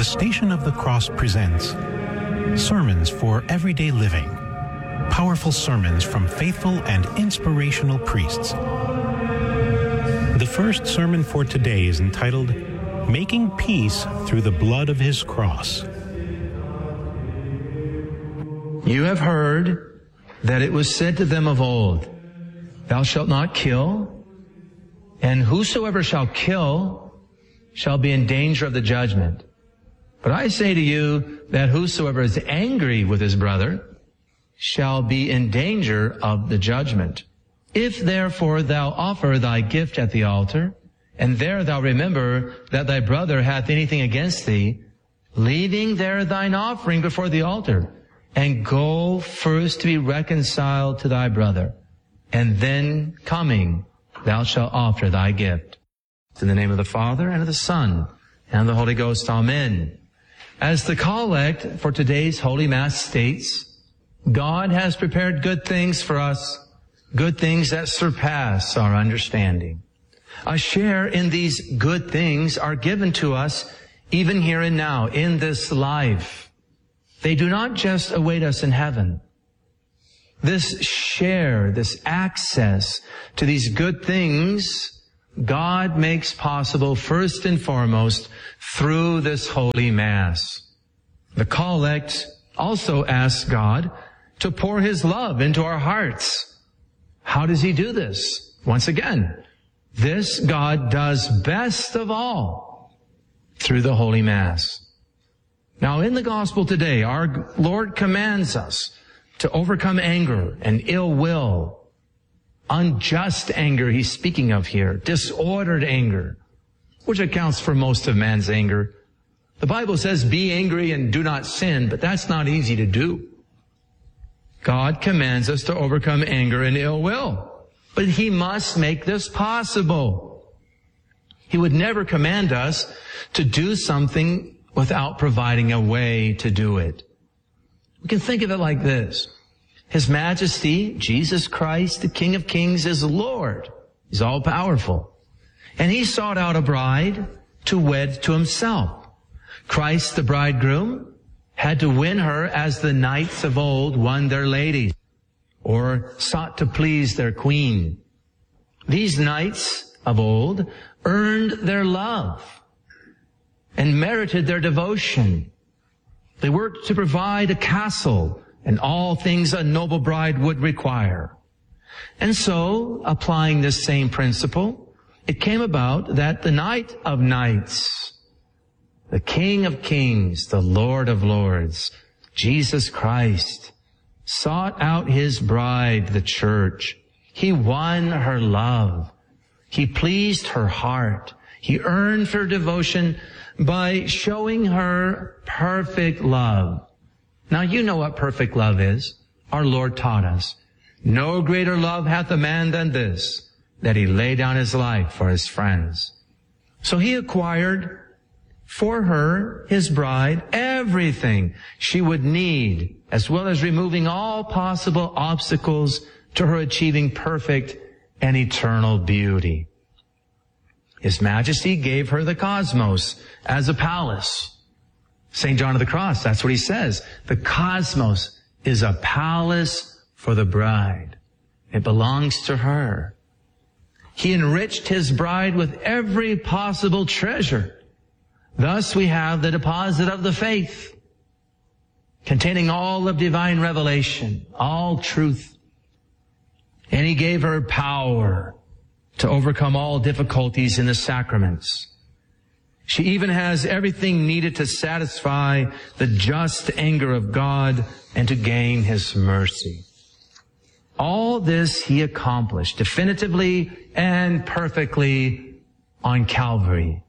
The Station of the Cross presents Sermons for Everyday Living. Powerful sermons from faithful and inspirational priests. The first sermon for today is entitled, Making Peace Through the Blood of His Cross. You have heard that it was said to them of old, Thou shalt not kill, and whosoever shall kill shall be in danger of the judgment. But I say to you that whosoever is angry with his brother shall be in danger of the judgment. If therefore thou offer thy gift at the altar, and there thou remember that thy brother hath anything against thee, leaving there thine offering before the altar, and go first to be reconciled to thy brother, and then coming thou shalt offer thy gift. In the name of the Father, and of the Son, and of the Holy Ghost. Amen. As the collect for today's Holy Mass states, God has prepared good things for us, good things that surpass our understanding. A share in these good things are given to us even here and now, in this life. They do not just await us in heaven. This share, this access to these good things, God makes possible first and foremost through this Holy Mass. The collect also asks God to pour His love into our hearts. How does He do this? Once again, this God does best of all through the Holy Mass. Now, in the Gospel today, our Lord commands us to overcome anger and ill will. Unjust anger He's speaking of here, disordered anger, which accounts for most of man's anger. The Bible says, be angry and do not sin, but that's not easy to do. God commands us to overcome anger and ill will, but He must make this possible. He would never command us to do something without providing a way to do it. We can think of it like this. His Majesty, Jesus Christ, the King of Kings, is Lord. He's all-powerful. And He sought out a bride to wed to Himself. Christ, the bridegroom, had to win her as the knights of old won their ladies, or sought to please their queen. These knights of old earned their love and merited their devotion. They worked to provide a castle and all things a noble bride would require. And so, applying this same principle, it came about that the Knight of Knights, the King of Kings, the Lord of Lords, Jesus Christ, sought out His bride, the church. He won her love. He pleased her heart. He earned her devotion by showing her perfect love. Now, you know what perfect love is. Our Lord taught us. No greater love hath a man than this, that he lay down his life for his friends. So He acquired for her, His bride, everything she would need, as well as removing all possible obstacles to her achieving perfect and eternal beauty. His Majesty gave her the cosmos as a palace. St. John of the Cross, that's what he says. The cosmos is a palace for the bride. It belongs to her. He enriched His bride with every possible treasure. Thus we have the deposit of the faith, containing all of divine revelation, all truth. And He gave her power to overcome all difficulties in the sacraments. She even has everything needed to satisfy the just anger of God and to gain His mercy. All this He accomplished definitively and perfectly on Calvary,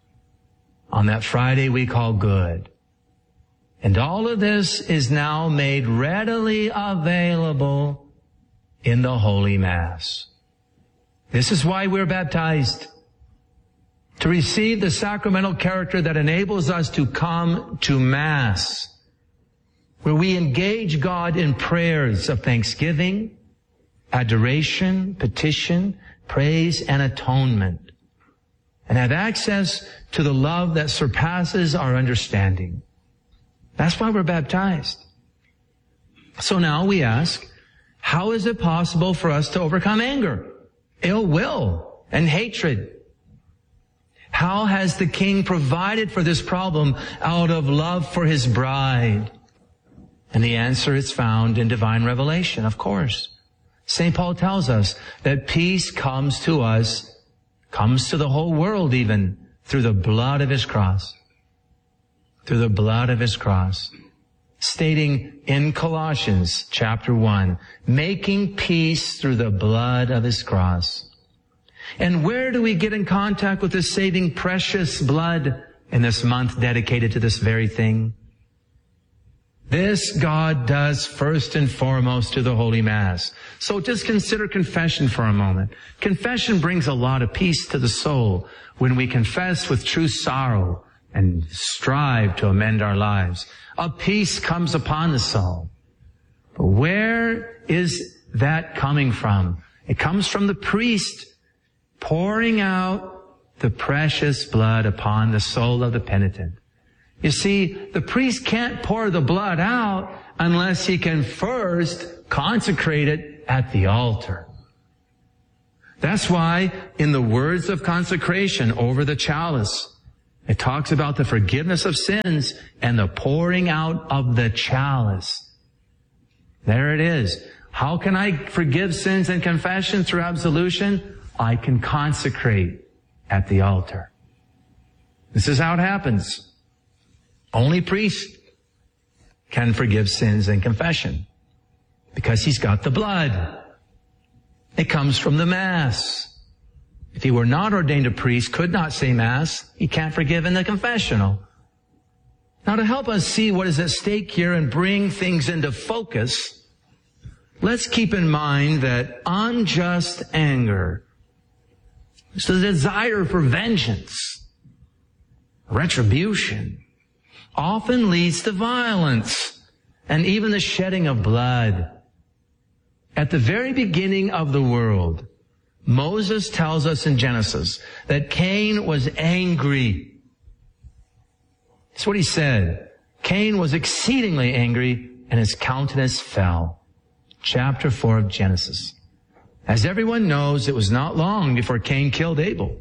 on that Friday we call Good. And all of this is now made readily available in the Holy Mass. This is why we're baptized, to receive the sacramental character that enables us to come to Mass, where we engage God in prayers of thanksgiving, adoration, petition, praise, and atonement. and have access to the love that surpasses our understanding. That's why we're baptized. So now we ask, how is it possible for us to overcome anger, ill will, and hatred? How has the King provided for this problem out of love for His bride? And the answer is found in divine revelation, of course. St. Paul tells us that peace comes to us, comes to the whole world even, through the blood of His cross. Through the blood of His cross. Stating in Colossians chapter 1, making peace through the blood of His cross. And where do we get in contact with this saving precious blood in this month dedicated to this very thing? This God does first and foremost to the Holy Mass. So just consider confession for a moment. Confession brings a lot of peace to the soul when we confess with true sorrow and strive to amend our lives. A peace comes upon the soul. But where is that coming from? It comes from the priest pouring out the precious blood upon the soul of the penitent. You see, the priest can't pour the blood out unless he can first consecrate it at the altar. That's why in the words of consecration over the chalice, it talks about the forgiveness of sins and the pouring out of the chalice. There it is. How can I forgive sins and confession through absolution? I can consecrate at the altar. This is how it happens. Only priest can forgive sins and confession because he's got the blood. It comes from the Mass. If he were not ordained a priest, could not say Mass, he can't forgive in the confessional. Now, to help us see what is at stake here and bring things into focus, let's keep in mind that unjust anger is the desire for vengeance, retribution, often leads to violence and even the shedding of blood. At the very beginning of the world, Moses tells us in Genesis that Cain was angry. That's what he said. Cain was exceedingly angry and his countenance fell. Chapter 4 of Genesis. As everyone knows, it was not long before Cain killed Abel.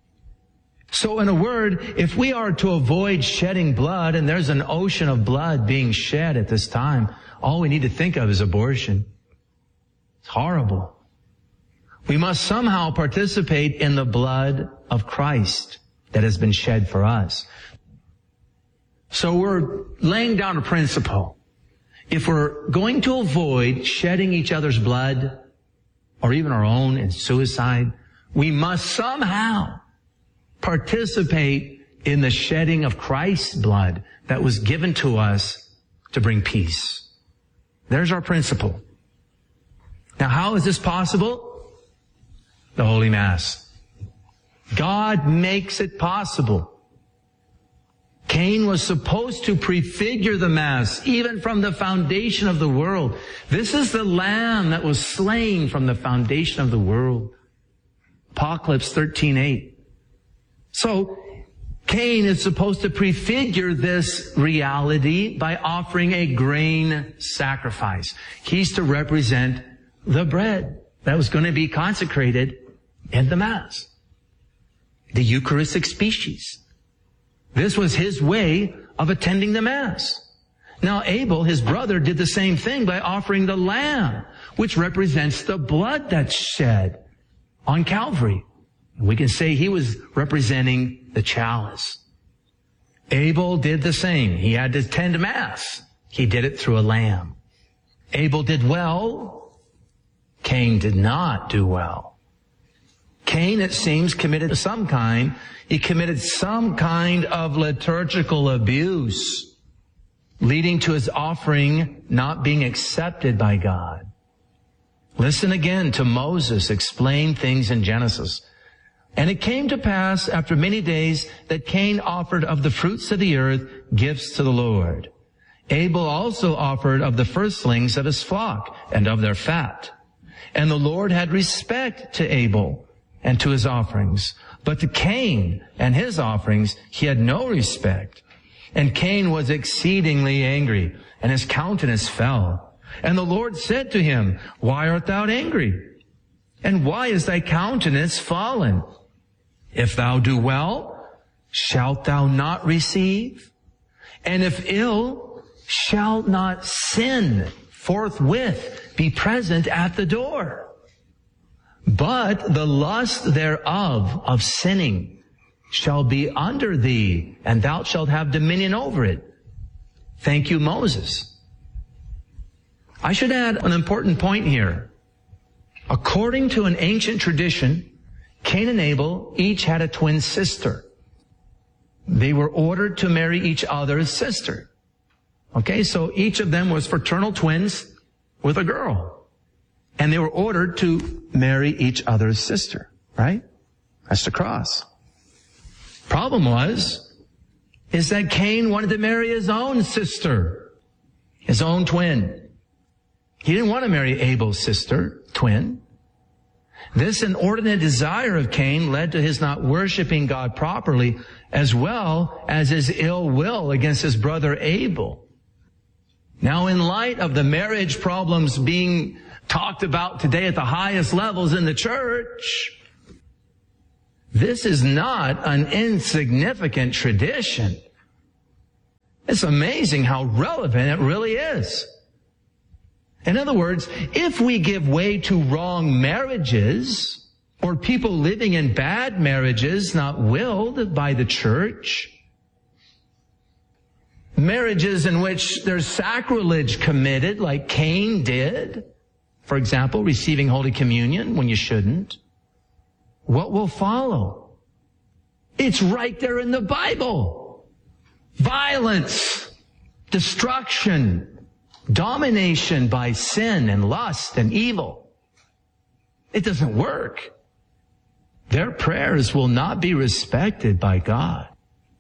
So in a word, if we are to avoid shedding blood, and there's an ocean of blood being shed at this time, all we need to think of is abortion. It's horrible. We must somehow participate in the blood of Christ that has been shed for us. So we're laying down a principle. If we're going to avoid shedding each other's blood, or even our own in suicide, we must somehow participate in the shedding of Christ's blood that was given to us to bring peace. There's our principle. Now, how is this possible? The Holy Mass. God makes it possible. Cain was supposed to prefigure the Mass, even from the foundation of the world. This is the Lamb that was slain from the foundation of the world. Apocalypse 13:8. So, Cain is supposed to prefigure this reality by offering a grain sacrifice. He's to represent the bread that was going to be consecrated in the Mass. The Eucharistic species. This was his way of attending the Mass. Now Abel, his brother, did the same thing by offering the lamb, which represents the blood that's shed on Calvary. We can say he was representing the chalice. Abel did the same. He had to attend Mass. He did it through a lamb. Abel did well. Cain did not do well. Cain, it seems, committed some kind of liturgical abuse, leading to his offering not being accepted by God. Listen again to Moses explain things in Genesis. And it came to pass after many days that Cain offered of the fruits of the earth gifts to the Lord. Abel also offered of the firstlings of his flock and of their fat. And the Lord had respect to Abel and to his offerings. But to Cain and his offerings, he had no respect. And Cain was exceedingly angry, and his countenance fell. And the Lord said to him, Why art thou angry? And why is thy countenance fallen? If thou do well, shalt thou not receive? And if ill, shalt not sin forthwith be present at the door? But the lust thereof of sinning shall be under thee, and thou shalt have dominion over it. Thank you, Moses. I should add an important point here. According to an ancient tradition, Cain and Abel each had a twin sister. They were ordered to marry each other's sister. Okay, so each of them was fraternal twins with a girl. And they were ordered to marry each other's sister, right? That's the cross. Problem is that Cain wanted to marry his own sister, his own twin. He didn't want to marry Abel's sister, twin. This inordinate desire of Cain led to his not worshiping God properly, as well as his ill will against his brother Abel. Now, in light of the marriage problems being talked about today at the highest levels in the church, this is not an insignificant tradition. It's amazing how relevant it really is. In other words, if we give way to wrong marriages, or people living in bad marriages not willed by the church, marriages in which there's sacrilege committed like Cain did, for example, receiving Holy Communion when you shouldn't, what will follow? It's right there in the Bible. Violence, destruction, domination by sin and lust and evil. It doesn't work. Their prayers will not be respected by God.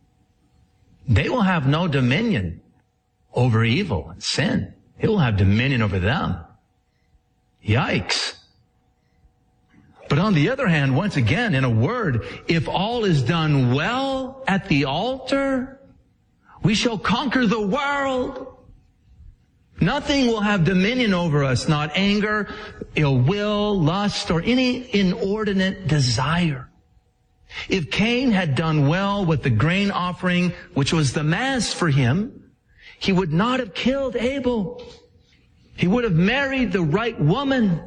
They will have no dominion over evil and sin. It will have dominion over them. Yikes. But on the other hand, once again, in a word, if all is done well at the altar, we shall conquer the world. Nothing will have dominion over us, not anger, ill will, lust, or any inordinate desire. If Cain had done well with the grain offering, which was the mass for him, he would not have killed Abel. He would have married the right woman.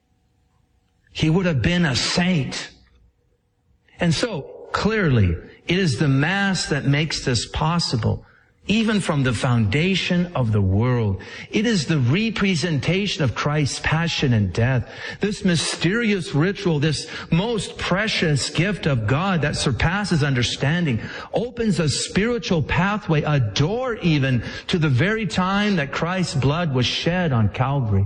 He would have been a saint. And so, clearly, it is the mass that makes this possible. Even from the foundation of the world. It is the representation of Christ's passion and death. This mysterious ritual, this most precious gift of God that surpasses understanding, opens a spiritual pathway, a door even, to the very time that Christ's blood was shed on Calvary.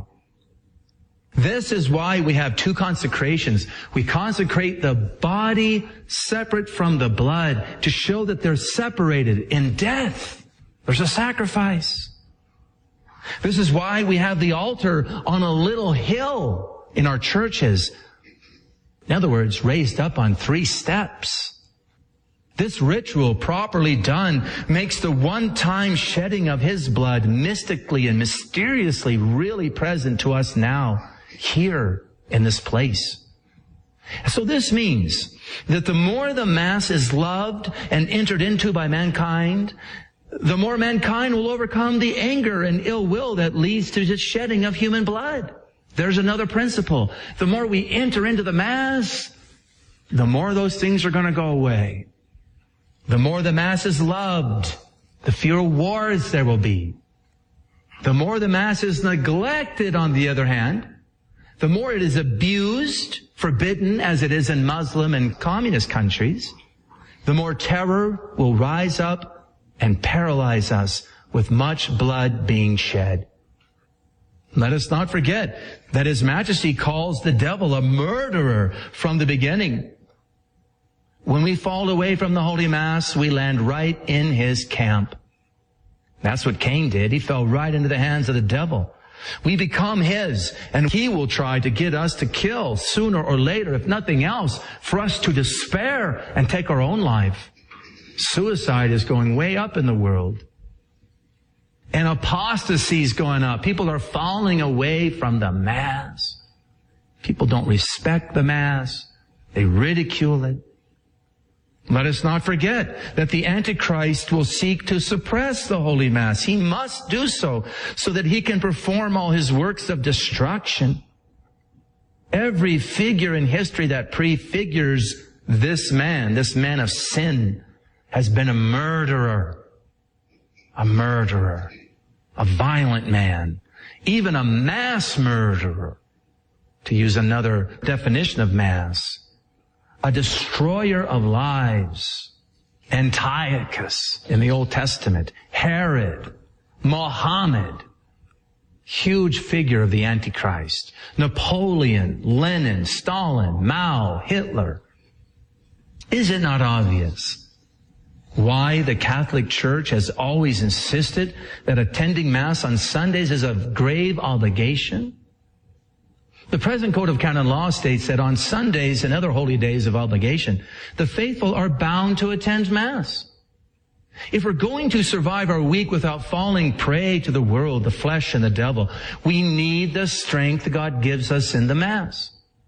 This is why we have two consecrations. We consecrate the body separate from the blood to show that they're separated in death. There's a sacrifice. This is why we have the altar on a little hill in our churches. In other words, raised up on 3 steps. This ritual, properly done, makes the one-time shedding of His blood mystically and mysteriously really present to us now, here in this place. So this means that the more the Mass is loved and entered into by mankind, the more mankind will overcome the anger and ill will that leads to the shedding of human blood. There's another principle. The more we enter into the Mass, the more those things are going to go away. The more the Mass is loved, the fewer wars there will be. The more the Mass is neglected, on the other hand, the more it is abused, forbidden, as it is in Muslim and communist countries, the more terror will rise up and paralyze us with much blood being shed. Let us not forget that His Majesty calls the devil a murderer from the beginning. When we fall away from the Holy Mass, we land right in his camp. That's what Cain did. He fell right into the hands of the devil. We become his, and he will try to get us to kill sooner or later, if nothing else, for us to despair and take our own life. Suicide is going way up in the world. And apostasy is going up. People are falling away from the Mass. People don't respect the Mass. They ridicule it. Let us not forget that the Antichrist will seek to suppress the Holy Mass. He must do so that he can perform all his works of destruction. Every figure in history that prefigures this man of sin, has been a murderer, a violent man, even a mass murderer, to use another definition of mass. A destroyer of lives. Antiochus in the Old Testament. Herod. Mohammed. Huge figure of the Antichrist. Napoleon. Lenin. Stalin. Mao. Hitler. Is it not obvious why the Catholic Church has always insisted that attending Mass on Sundays is a grave obligation? The present Code of Canon Law states that on Sundays and other holy days of obligation, the faithful are bound to attend Mass. If we're going to survive our week without falling prey to the world, the flesh, and the devil, we need the strength God gives us in the Mass.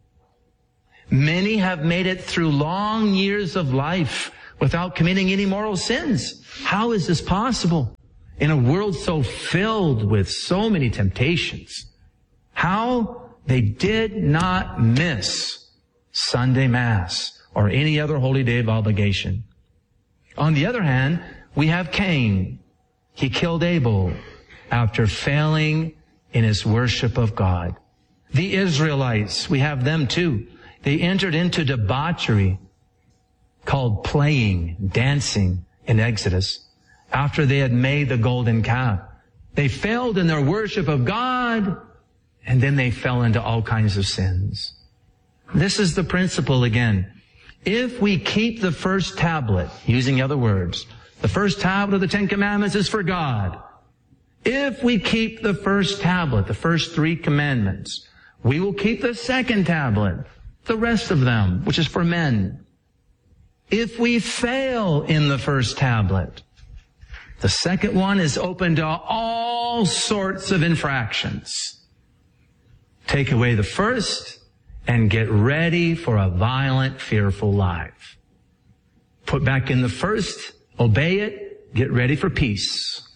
Many have made it through long years of life without committing any mortal sins. How is this possible? In a world so filled with so many temptations, how they did not miss Sunday Mass or any other holy day of obligation. On the other hand, we have Cain. He killed Abel after failing in his worship of God. The Israelites, we have them too. They entered into debauchery called playing, dancing in Exodus after they had made the golden calf. They failed in their worship of God, and then they fell into all kinds of sins. This is the principle again. If we keep the first tablet, using other words, the first tablet of the Ten Commandments is for God. If we keep the first tablet, the first 3 commandments, we will keep the second tablet, the rest of them, which is for men. If we fail in the first tablet, the second one is open to all sorts of infractions. Take away the first and get ready for a violent, fearful life. Put back in the first, obey it, get ready for peace.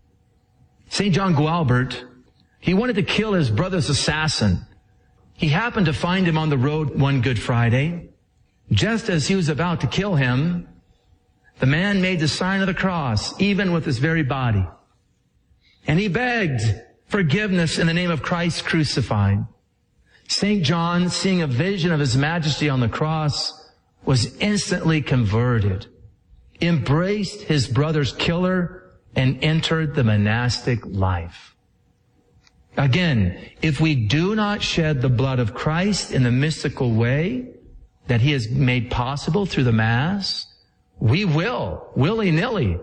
St. John Gualbert, he wanted to kill his brother's assassin. He happened to find him on the road one Good Friday. Just as he was about to kill him, the man made the sign of the cross, even with his very body. And he begged forgiveness in the name of Christ crucified. St. John, seeing a vision of His Majesty on the cross, was instantly converted, embraced his brother's killer, and entered the monastic life. Again, if we do not shed the blood of Christ in the mystical way that He has made possible through the Mass, we will, willy-nilly,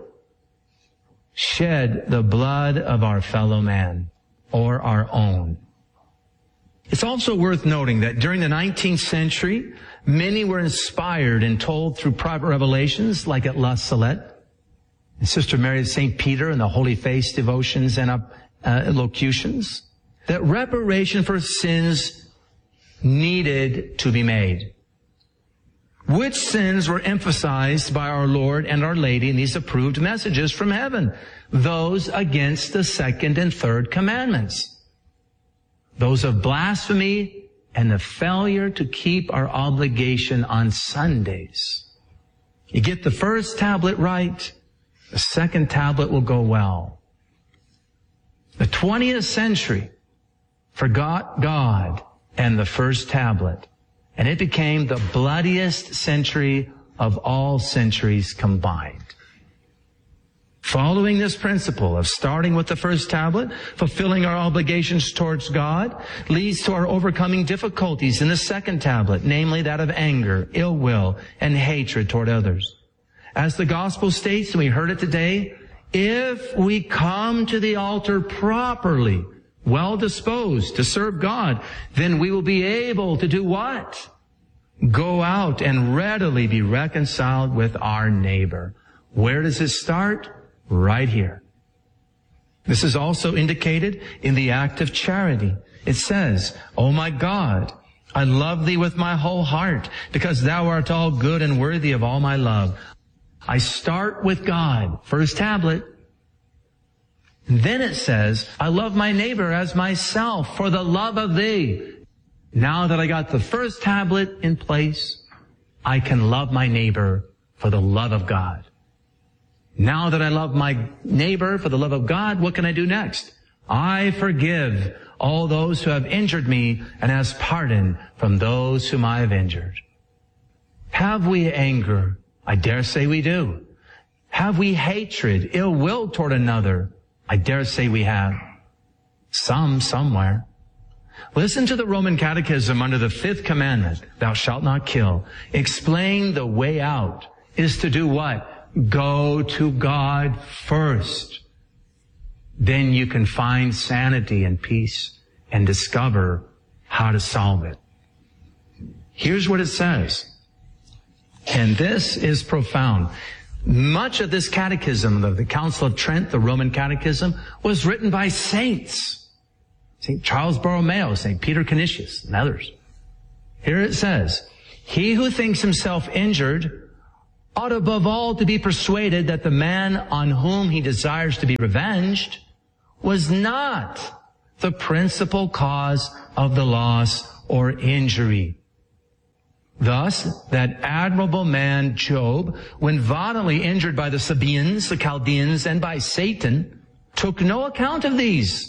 shed the blood of our fellow man or our own. It's also worth noting that during the 19th century, many were inspired and told through private revelations, like at La Salette, and Sister Mary of St. Peter and the Holy Face devotions and locutions, that reparation for sins needed to be made. Which sins were emphasized by our Lord and Our Lady in these approved messages from heaven? Those against the second and third commandments. Those of blasphemy and the failure to keep our obligation on Sundays. You get the first tablet right, the second tablet will go well. The 20th century forgot God and the first tablet, and it became the bloodiest century of all centuries combined. Following this principle of starting with the first tablet, fulfilling our obligations towards God, leads to our overcoming difficulties in the second tablet, namely that of anger, ill will, and hatred toward others. As the gospel states, and we heard it today, if we come to the altar properly well disposed to serve God, then we will be able to do what? Go out and readily be reconciled with our neighbor. Where does it start? Right here. This is also indicated in the act of charity. It says, "O my God, I love thee with my whole heart, because thou art all good and worthy of all my love." I start with God, first tablet. And then it says, "I love my neighbor as myself for the love of thee." Now that I got the first tablet in place, I can love my neighbor for the love of God. Now that I love my neighbor for the love of God, what can I do next? I forgive all those who have injured me and ask pardon from those whom I have injured. Have we anger? I dare say we do. Have we hatred, ill will toward another? I dare say we have. Somewhere. Listen to the Roman Catechism under the 5th commandment, "Thou shalt not kill." Explain the way out is to do what? Go to God first. Then you can find sanity and peace and discover how to solve it. Here's what it says. And this is profound. Much of this catechism, the Council of Trent, the Roman Catechism, was written by saints. St. Charles Borromeo, St. Peter Canisius, and others. Here it says, "He who thinks himself injured ought above all to be persuaded that the man on whom he desires to be revenged was not the principal cause of the loss or injury. Thus, that admirable man Job, when violently injured by the Sabaeans, the Chaldeans, and by Satan, took no account of these.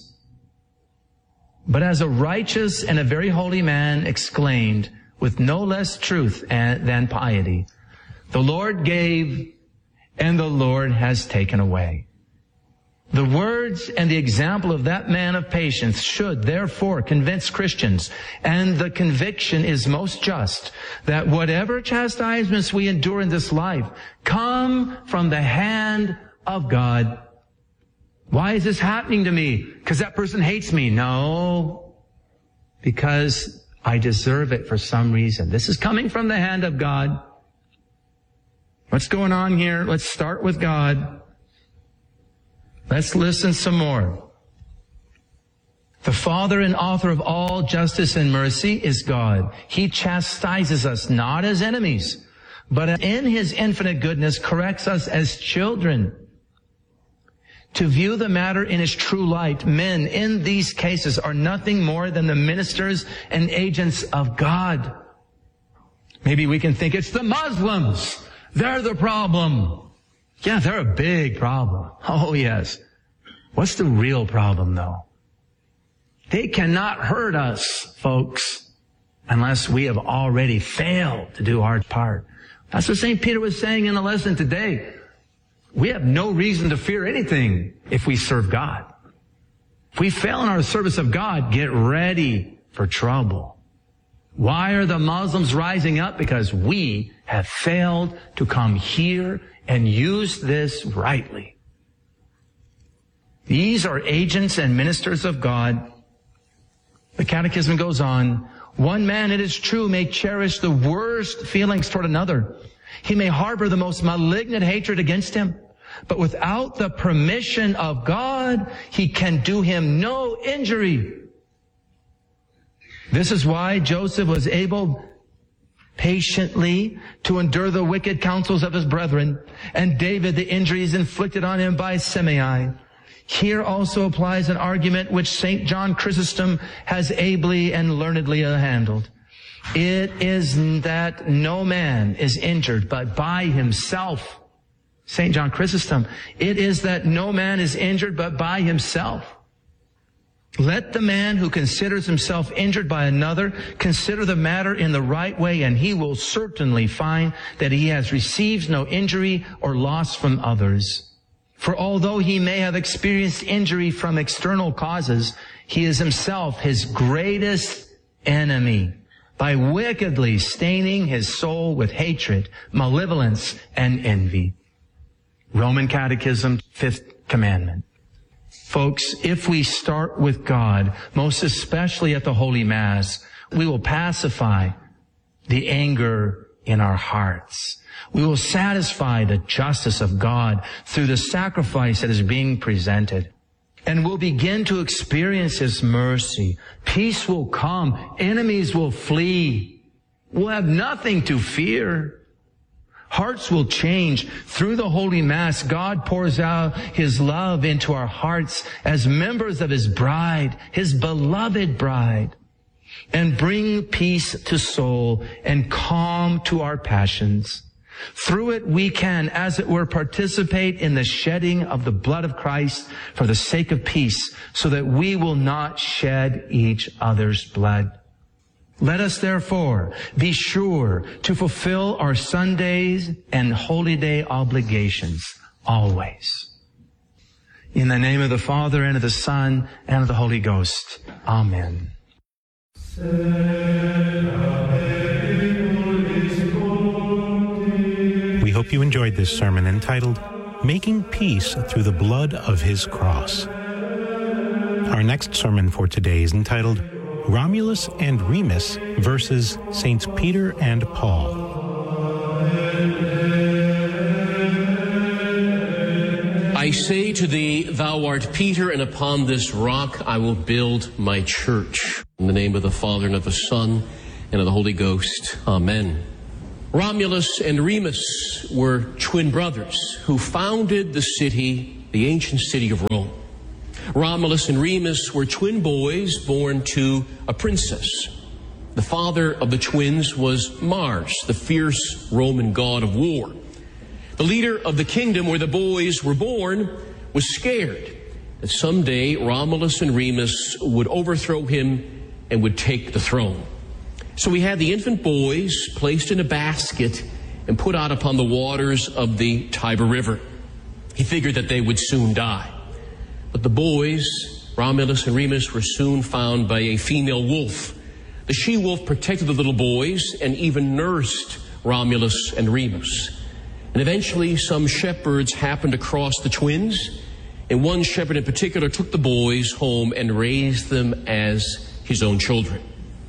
But as a righteous and a very holy man exclaimed, with no less truth than piety, 'The Lord gave, and the Lord has taken away.' The words and the example of that man of patience should therefore convince Christians, and the conviction is most just, that whatever chastisements we endure in this life come from the hand of God. Why is this happening to me? Because that person hates me? No, because I deserve it for some reason. This is coming from the hand of God. What's going on here? Let's start with God. Let's listen some more. The Father and author of all justice and mercy is God. He chastises us not as enemies, but in His infinite goodness corrects us as children. To view the matter in its true light, men in these cases are nothing more than the ministers and agents of God. Maybe we can think it's the Muslims. They're the problem. Yeah, they're a big problem. Oh, yes. What's the real problem, though? They cannot hurt us, folks, unless we have already failed to do our part. That's what St. Peter was saying in the lesson today. We have no reason to fear anything if we serve God. If we fail in our service of God, get ready for trouble. Why are the Muslims rising up? Because we have failed to come here and use this rightly. These are agents and ministers of God. The Catechism goes on. One man, it is true, may cherish the worst feelings toward another. He may harbor the most malignant hatred against him. But without the permission of God, he can do him no injury. This is why Joseph was able patiently to endure the wicked counsels of his brethren, and David the injuries inflicted on him by Shimei. Here also applies an argument which St. John Chrysostom has ably and learnedly handled. It is that no man is injured but by himself. St. John Chrysostom, it is that no man is injured but by himself. Let the man who considers himself injured by another consider the matter in the right way, and he will certainly find that he has received no injury or loss from others. For although he may have experienced injury from external causes, he is himself his greatest enemy by wickedly staining his soul with hatred, malevolence, and envy. Roman Catechism, 5th commandment. Folks, if we start with God, most especially at the Holy Mass, we will pacify the anger in our hearts. We will satisfy the justice of God through the sacrifice that is being presented. And we'll begin to experience His mercy. Peace will come. Enemies will flee. We'll have nothing to fear. Hearts will change. Through the Holy Mass, God pours out His love into our hearts as members of His bride, His beloved bride, and bring peace to soul and calm to our passions. Through it, we can, as it were, participate in the shedding of the blood of Christ for the sake of peace, so that we will not shed each other's blood. Let us therefore be sure to fulfill our Sundays and holy day obligations always. In the name of the Father, and of the Son, and of the Holy Ghost. Amen. We hope you enjoyed this sermon entitled, Making Peace Through the Blood of His Cross. Our next sermon for today is entitled, Romulus and Remus versus Saints Peter and Paul. I say to thee, thou art Peter, and upon this rock I will build my church. In the name of the Father, and of the Son, and of the Holy Ghost. Amen. Romulus and Remus were twin brothers who founded the ancient city of Rome. Romulus and Remus were twin boys born to a princess. The father of the twins was Mars, the fierce Roman god of war. The leader of the kingdom where the boys were born was scared that someday Romulus and Remus would overthrow him and would take the throne. So he had the infant boys placed in a basket and put out upon the waters of the Tiber River. He figured that they would soon die. But the boys, Romulus and Remus, were soon found by a female wolf. The she-wolf protected the little boys and even nursed Romulus and Remus. And eventually some shepherds happened across the twins, and one shepherd in particular took the boys home and raised them as his own children.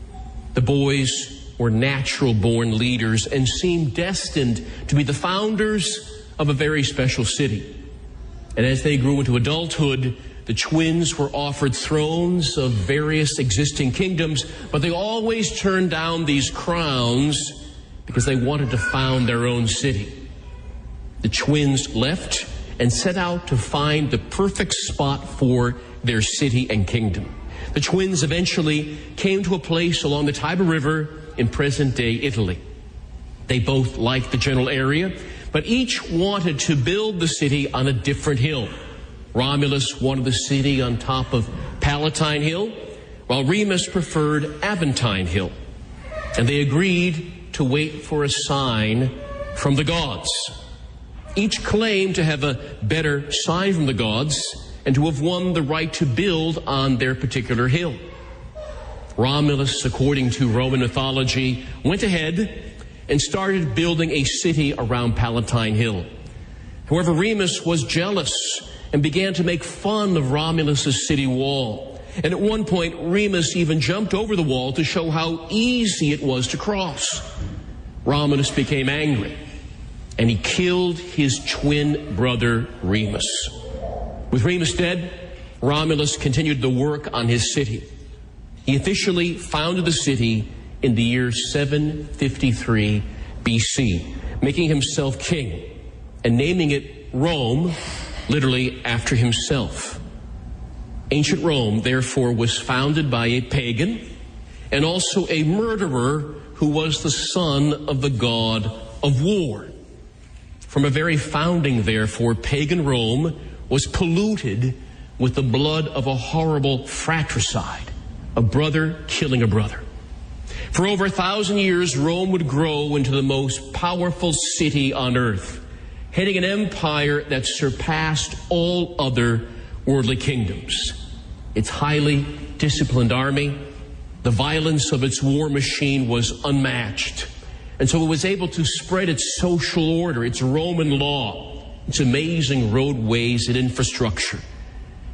The boys were natural-born leaders and seemed destined to be the founders of a very special city. And as they grew into adulthood, the twins were offered thrones of various existing kingdoms, but they always turned down these crowns because they wanted to found their own city. The twins left and set out to find the perfect spot for their city and kingdom. The twins eventually came to a place along the Tiber River in present-day Italy. They both liked the general area, but each wanted to build the city on a different hill. Romulus wanted the city on top of Palatine Hill, while Remus preferred Aventine Hill. And they agreed to wait for a sign from the gods. Each claimed to have a better sign from the gods and to have won the right to build on their particular hill. Romulus, according to Roman mythology, went ahead and started building a city around Palatine Hill. However, Remus was jealous and began to make fun of Romulus's city wall. And at one point, Remus even jumped over the wall to show how easy it was to cross. Romulus became angry, and he killed his twin brother Remus. With Remus dead, Romulus continued the work on his city. He officially founded the city in the year 753 BC, making himself king and naming it Rome, literally after himself. Ancient Rome, therefore, was founded by a pagan and also a murderer who was the son of the god of war. From a very founding, therefore, pagan Rome was polluted with the blood of a horrible fratricide, a brother killing a brother. For over 1,000 years, Rome would grow into the most powerful city on earth, heading an empire that surpassed all other worldly kingdoms. Its highly disciplined army, the violence of its war machine was unmatched. And so it was able to spread its social order, its Roman law, its amazing roadways and infrastructure.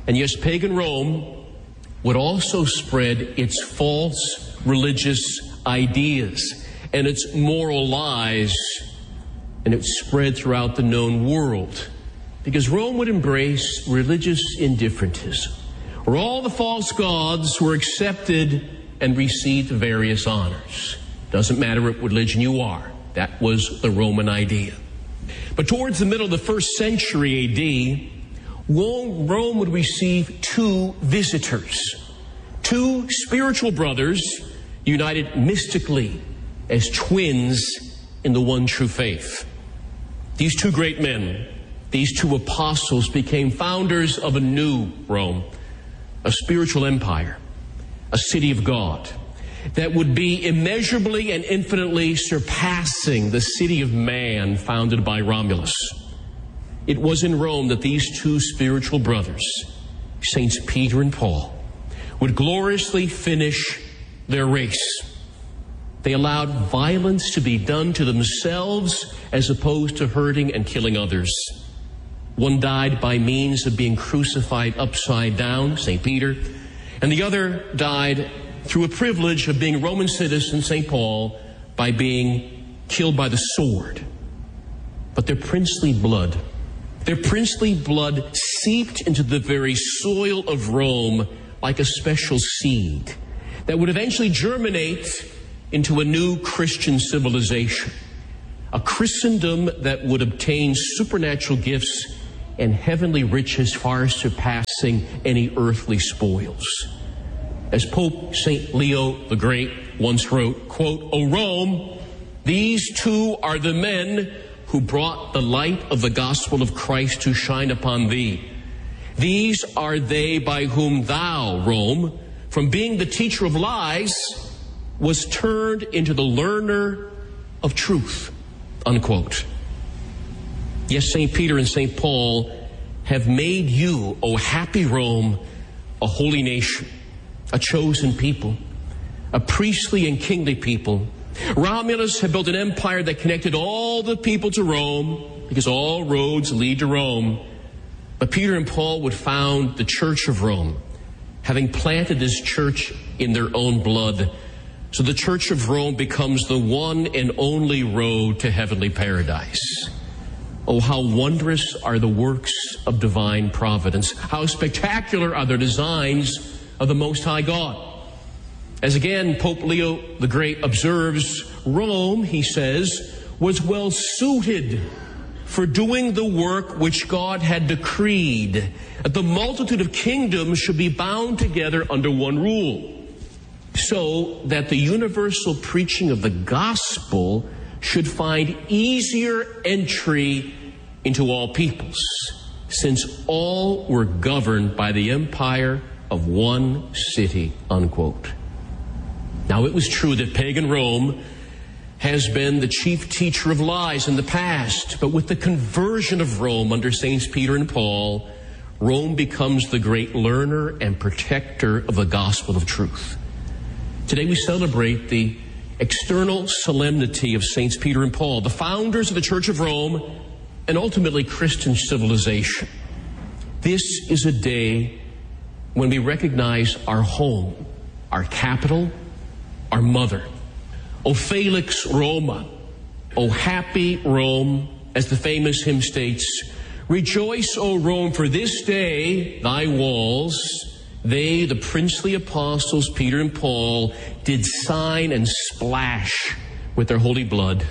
And yes, pagan Rome would also spread its false religious ideas and its moral lies, and it spread throughout the known world. Because Rome would embrace religious indifferentism, where all the false gods were accepted and received various honors. Doesn't matter what religion you are. That was the Roman idea. But towards the middle of the first century A.D., Rome would receive two visitors, two spiritual brothers united mystically as twins in the one true faith. These two great men, these two apostles, became founders of a new Rome, a spiritual empire, a city of God that would be immeasurably and infinitely surpassing the city of man founded by Romulus. It was in Rome that these two spiritual brothers, Saints Peter and Paul, would gloriously finish their race. They allowed violence to be done to themselves as opposed to hurting and killing others. One died by means of being crucified upside down, St. Peter, and the other died through a privilege of being a Roman citizen, St. Paul, by being killed by the sword. But their princely blood seeped into the very soil of Rome like a special seed that would eventually germinate into a new Christian civilization, a Christendom that would obtain supernatural gifts and heavenly riches far surpassing any earthly spoils. As Pope St. Leo the Great once wrote, quote, "O Rome, these two are the men who brought the light of the gospel of Christ to shine upon thee. These are they by whom thou, Rome, from being the teacher of lies, was turned into the learner of truth," unquote. Yes, St. Peter and St. Paul have made you, O happy Rome, a holy nation, a chosen people, a priestly and kingly people. Romulus had built an empire that connected all the people to Rome, because all roads lead to Rome. But Peter and Paul would found the Church of Rome, having planted this church in their own blood. So the Church of Rome becomes the one and only road to heavenly paradise. Oh, how wondrous are the works of divine providence. How spectacular are the designs of the Most High God. As again, Pope Leo the Great observes, Rome, he says, was well suited for doing the work which God had decreed, that the multitude of kingdoms should be bound together under one rule, so that the universal preaching of the gospel should find easier entry into all peoples, since all were governed by the empire of one city, unquote. Now, it was true that pagan Rome has been the chief teacher of lies in the past, but with the conversion of Rome under Saints Peter and Paul, Rome becomes the great learner and protector of the gospel of truth. Today we celebrate the external solemnity of Saints Peter and Paul, the founders of the Church of Rome and ultimately Christian civilization. This is a day when we recognize our home, our capital, our mother. O Felix Roma, O happy Rome, as the famous hymn states, rejoice, O Rome, for this day thy walls, they, the princely apostles, Peter and Paul, did sign and splash with their holy blood.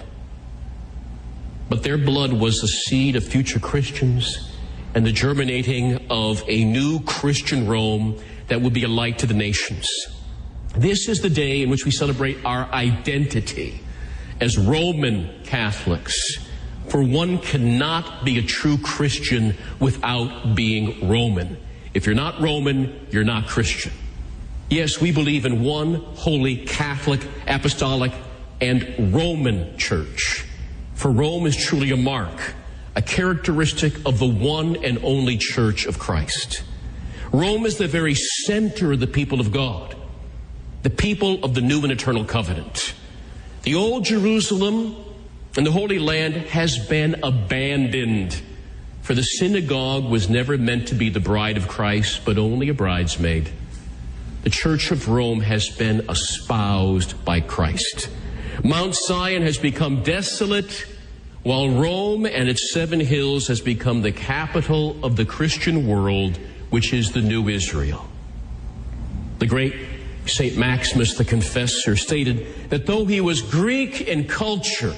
But their blood was the seed of future Christians and the germinating of a new Christian Rome that would be a light to the nations. This is the day in which we celebrate our identity as Roman Catholics, for one cannot be a true Christian without being Roman. If you're not Roman, you're not Christian. Yes, we believe in one holy Catholic, apostolic, and Roman church. For Rome is truly a mark, a characteristic of the one and only Church of Christ. Rome is the very center of the people of God, the people of the new and eternal covenant. The old Jerusalem and the Holy Land has been abandoned. For the synagogue was never meant to be the bride of Christ, but only a bridesmaid. The Church of Rome has been espoused by Christ. Mount Zion has become desolate, while Rome and its 7 hills has become the capital of the Christian world, which is the new Israel. The great St. Maximus the Confessor stated that though he was Greek in culture,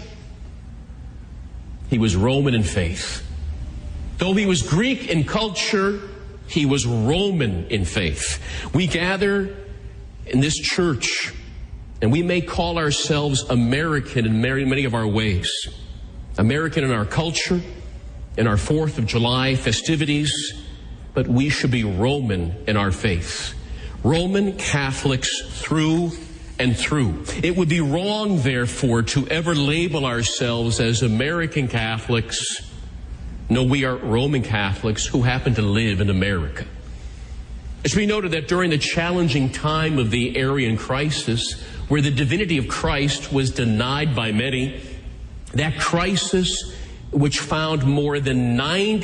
he was Roman in faith. Though he was Greek in culture, he was Roman in faith. We gather in this church, and we may call ourselves American in many of our ways. American in our culture, in our 4th of July festivities, but we should be Roman in our faith. Roman Catholics through and through. It would be wrong, therefore, to ever label ourselves as American Catholics. No, we are Roman Catholics who happen to live in America. It should be noted that during the challenging time of the Arian crisis, where the divinity of Christ was denied by many, that crisis which found more than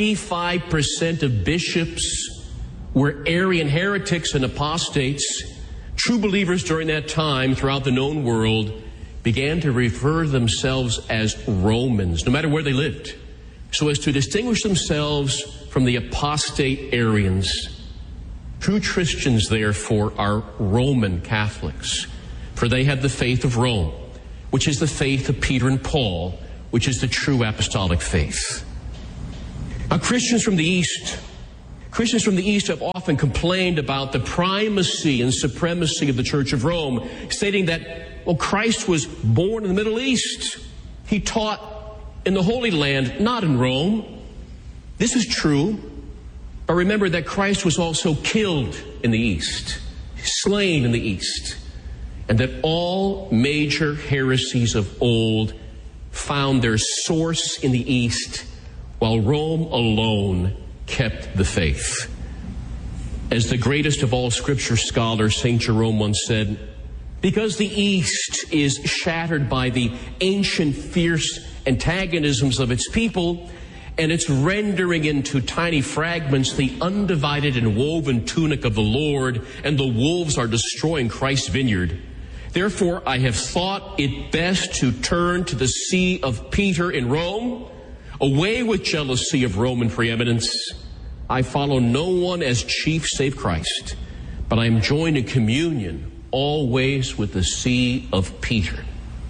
95% of bishops were Arian heretics and apostates, true believers during that time throughout the known world began to refer themselves as Romans, no matter where they lived, so as to distinguish themselves from the apostate Arians. True Christians, therefore, are Roman Catholics, for they have the faith of Rome, which is the faith of Peter and Paul, which is the true apostolic faith. Now, Christians from the East have often complained about the primacy and supremacy of the Church of Rome, stating that, well, Christ was born in the Middle East. He taught in the Holy Land, not in Rome. This is true, but remember that Christ was also killed in the East, slain in the East, and that all major heresies of old found their source in the East, while Rome alone kept the faith. As the greatest of all Scripture scholars, St. Jerome, once said, because the East is shattered by the ancient fierce antagonisms of its people, and it's rendering into tiny fragments the undivided and woven tunic of the Lord, and the wolves are destroying Christ's vineyard. Therefore, I have thought it best to turn to the see of Peter in Rome. Away with jealousy of Roman preeminence. I follow no one as chief save Christ, but I am joined in communion always with the see of Peter.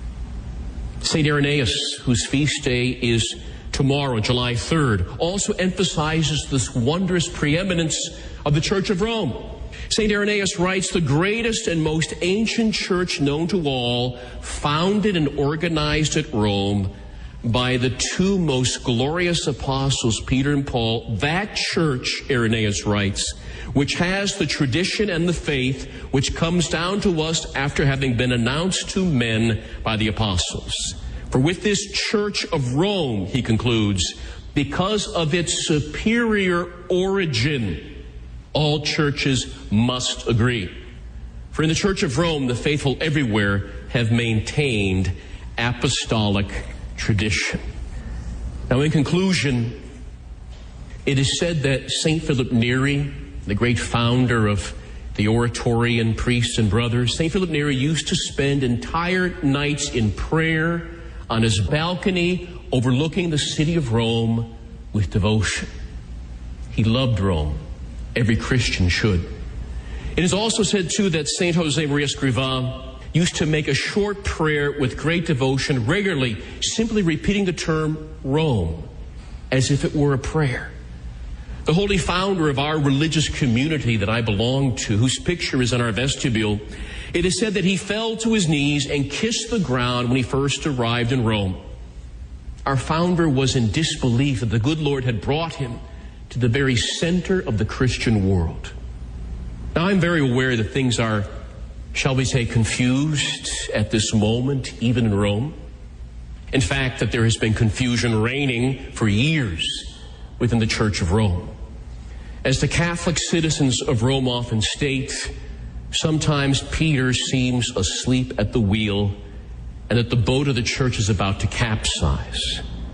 St. Irenaeus, whose feast day is tomorrow, July 3rd, also emphasizes this wondrous preeminence of the Church of Rome. St. Irenaeus writes, the greatest and most ancient church known to all, founded and organized at Rome by the 2 most glorious apostles, Peter and Paul, that church, Irenaeus writes, which has the tradition and the faith which comes down to us after having been announced to men by the apostles. For with this Church of Rome, he concludes, because of its superior origin, all churches must agree. For in the Church of Rome, the faithful everywhere have maintained apostolic tradition. Now, in conclusion, it is said that St. Philip Neri, the great founder of the Oratory and Priests and Brothers, St. Philip Neri used to spend entire nights in prayer on his balcony overlooking the city of Rome with devotion. He loved Rome. Every Christian should. It is also said, too, that St. Jose Maria Escrivá used to make a short prayer with great devotion regularly, simply repeating the term Rome as if it were a prayer. The holy founder of our religious community that I belong to, whose picture is in our vestibule, it is said that he fell to his knees and kissed the ground when he first arrived in Rome. Our founder was in disbelief that the good Lord had brought him to the very center of the Christian world. Now, I'm very aware that things are, shall we say, confused at this moment, even in Rome. In fact, that there has been confusion reigning for years within the Church of Rome. As the Catholic citizens of Rome often state, sometimes Peter seems asleep at the wheel and that the boat of the church is about to capsize.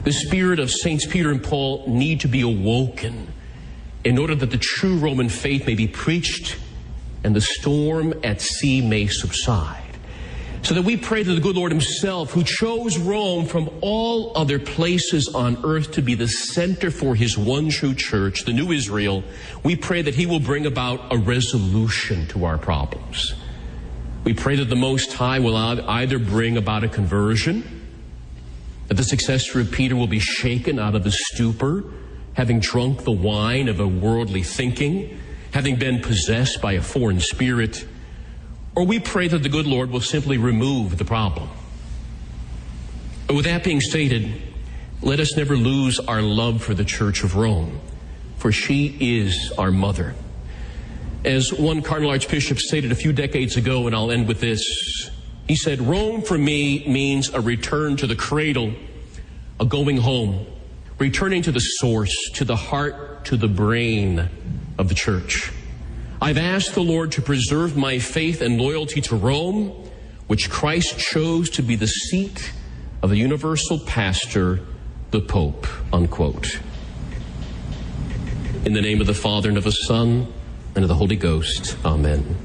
The spirit of Saints Peter and Paul need to be awoken in order that the true Roman faith may be preached and the storm at sea may subside. So that we pray to the good Lord himself, who chose Rome from all other places on earth to be the center for his one true church, the new Israel, we pray that he will bring about a resolution to our problems. We pray that the Most High will either bring about a conversion, that the successor of Peter will be shaken out of his stupor, having drunk the wine of a worldly thinking, having been possessed by a foreign spirit, or we pray that the good Lord will simply remove the problem. But with that being stated, let us never lose our love for the Church of Rome, for she is our mother. As one Cardinal Archbishop stated a few decades ago, and I'll end with this, he said, "Rome for me means a return to the cradle, a going home, returning to the source, to the heart, to the brain of the Church. I've asked the Lord to preserve my faith and loyalty to Rome, which Christ chose to be the seat of the universal pastor, the Pope," unquote. In the name of the Father, and of the Son, and of the Holy Ghost. Amen.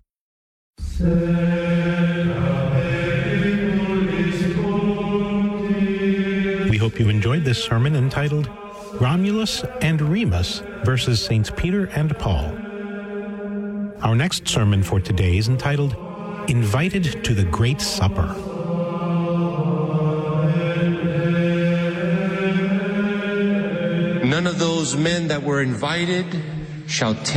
We hope you enjoyed this sermon entitled Romulus and Remus versus Saints Peter and Paul. Our next sermon for today is entitled Invited to the Great Supper. None of those men that were invited shall